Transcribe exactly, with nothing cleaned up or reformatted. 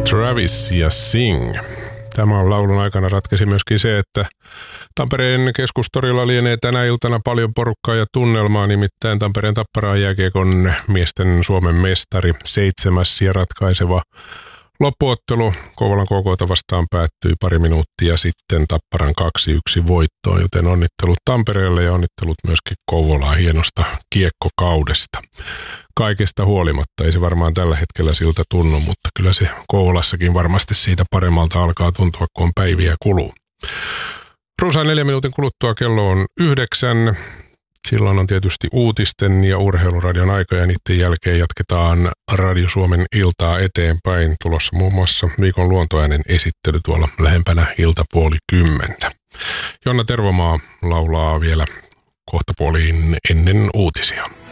Travis ja Sing. Tämän laulun aikana ratkesi myöskin se, että Tampereen keskustorilla lienee tänä iltana paljon porukkaa ja tunnelmaa, nimittäin Tampereen Tapparan jääkiekon miesten Suomen mestari, seitsemäs ja ratkaiseva loppuottelu Kouvolan K K:ta vastaan päättyi pari minuuttia sitten Tapparan kaksi yksi voittoon, joten onnittelut Tampereelle ja onnittelut myöskin Kouvolaa hienosta kiekkokaudesta. Kaikesta huolimatta, ei se varmaan tällä hetkellä siltä tunnu, mutta kyllä se Kouvolassakin varmasti siitä paremmalta alkaa tuntua, kun on päiviä kuluu. Runsaan neljän minuutin kuluttua kello on yhdeksän. Silloin on tietysti uutisten ja urheiluradion aika ja niiden jälkeen jatketaan Radio Suomen iltaa eteenpäin. Tulossa muun muassa viikon luontoäänen esittely tuolla lähempänä iltapuoli kymmentä. Jonna Tervomaa laulaa vielä kohtapuoliin ennen uutisia.